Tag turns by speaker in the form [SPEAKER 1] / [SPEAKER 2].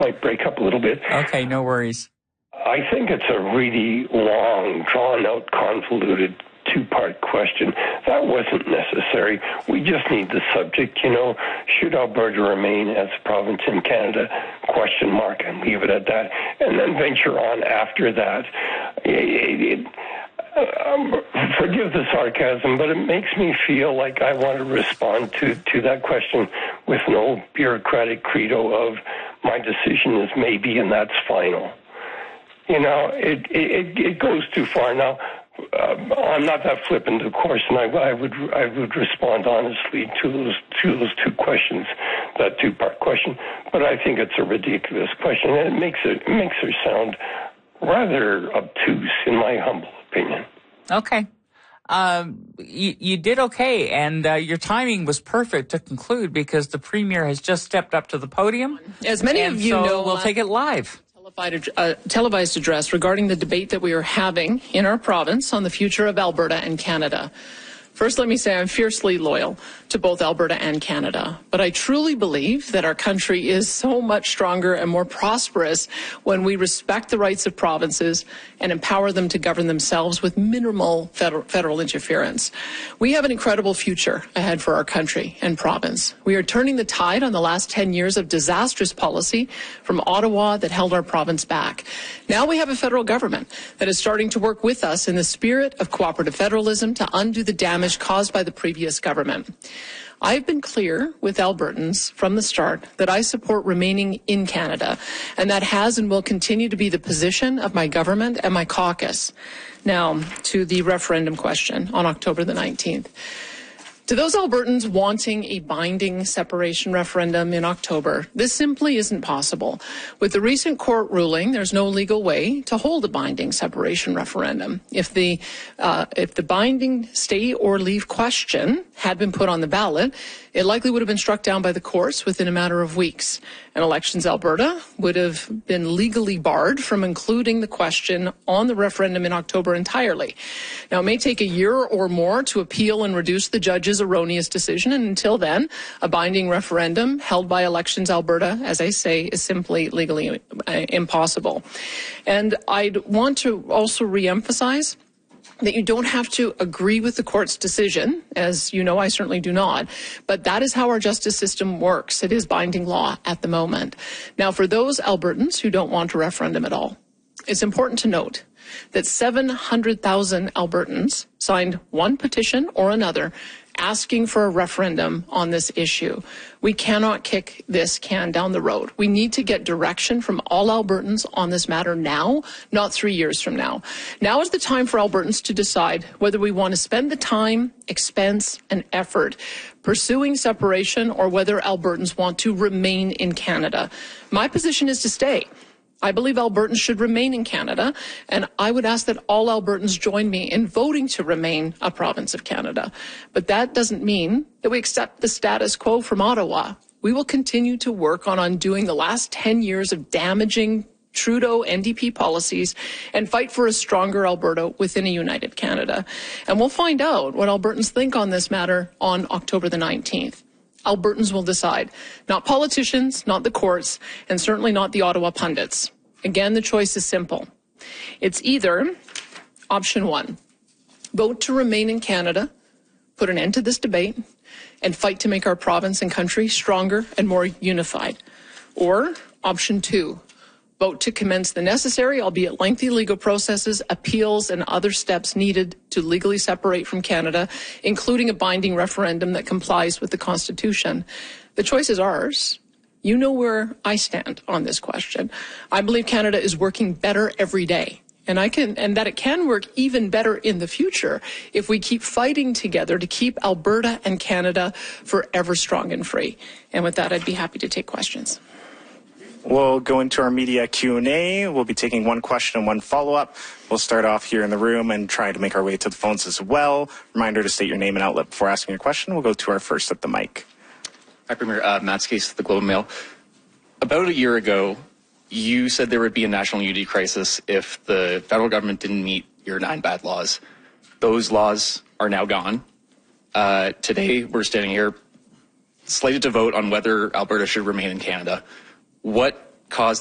[SPEAKER 1] might break up a little bit.
[SPEAKER 2] Okay, no worries.
[SPEAKER 1] I think it's a really long, drawn-out, convoluted two-part question. That wasn't necessary. We just need the subject, should Alberta remain as a province in Canada, ? And leave it at that, and then venture on after that. Forgive the sarcasm, but it makes me feel like I want to respond to that question with an old bureaucratic credo of my decision is maybe and that's final. It goes too far. Now, I'm not that flippant, of course, and I would respond honestly to those two questions, that two-part question. But I think it's a ridiculous question, and it makes her sound rather obtuse, in my humble opinion.
[SPEAKER 2] Okay. You did okay, and your timing was perfect to conclude because the Premier has just stepped up to the podium.
[SPEAKER 3] As many of you know,
[SPEAKER 2] we'll take it live.
[SPEAKER 3] Televised address regarding the debate that we are having in our province on the future of Alberta and Canada. First, let me say I'm fiercely loyal to both Alberta and Canada, but I truly believe that our country is so much stronger and more prosperous when we respect the rights of provinces and empower them to govern themselves with minimal federal interference. We have an incredible future ahead for our country and province. We are turning the tide on the last 10 years of disastrous policy from Ottawa that held our province back. Now we have a federal government that is starting to work with us in the spirit of cooperative federalism to undo the damage caused by the previous government. I've been clear with Albertans from the start that I support remaining in Canada, and that has and will continue to be the position of my government and my caucus. Now, to the referendum question on October the 19th. To those Albertans wanting a binding separation referendum in October, this simply isn't possible. With the recent court ruling, there's no legal way to hold a binding separation referendum. If the binding stay or leave question had been put on the ballot, it likely would have been struck down by the courts within a matter of weeks. And Elections Alberta would have been legally barred from including the question on the referendum in October entirely. Now, it may take a year or more to appeal and reduce the judge's erroneous decision, and until then, a binding referendum held by Elections Alberta, as I say, is simply legally impossible. And I'd want to also reemphasize that you don't have to agree with the court's decision. As you know, I certainly do not. But that is how our justice system works. It is binding law at the moment. Now, for those Albertans who don't want a referendum at all, it's important to note that 700,000 Albertans signed one petition or another asking for a referendum on this issue. We cannot kick this can down the road. We need to get direction from all Albertans on this matter now, not 3 years from now. Now is the time for Albertans to decide whether we want to spend the time, expense, and effort pursuing separation or whether Albertans want to remain in Canada. My position is to stay. I believe Albertans should remain in Canada, and I would ask that all Albertans join me in voting to remain a province of Canada. But that doesn't mean that we accept the status quo from Ottawa. We will continue to work on undoing the last 10 years of damaging Trudeau NDP policies and fight for a stronger Alberta within a united Canada. And we'll find out what Albertans think on this matter on October the 19th. Albertans will decide, not politicians, not the courts, and certainly not the Ottawa pundits. Again, the choice is simple. It's either option one, vote to remain in Canada, put an end to this debate, and fight to make our province and country stronger and more unified. Or option two, vote to commence the necessary, albeit lengthy, legal processes, appeals, and other steps needed to legally separate from Canada, including a binding referendum that complies with the Constitution. The choice is ours. You know where I stand on this question. I believe Canada is working better every day. And that it can work even better in the future if we keep fighting together to keep Alberta and Canada forever strong and free. And with that, I'd be happy to take questions.
[SPEAKER 4] We'll go into our media Q&A. We'll be taking one question and one follow-up. We'll start off here in the room and try to make our way to the phones as well. Reminder to state your name and outlet before asking your question. We'll go to our first at the mic.
[SPEAKER 5] Hi, Premier. Matt Skase, the Globe and Mail. About a year ago, you said there would be a national unity crisis if the federal government didn't meet your 9 bad laws. Those laws are now gone. Today, we're standing here slated to vote on whether Alberta should remain in Canada. What caused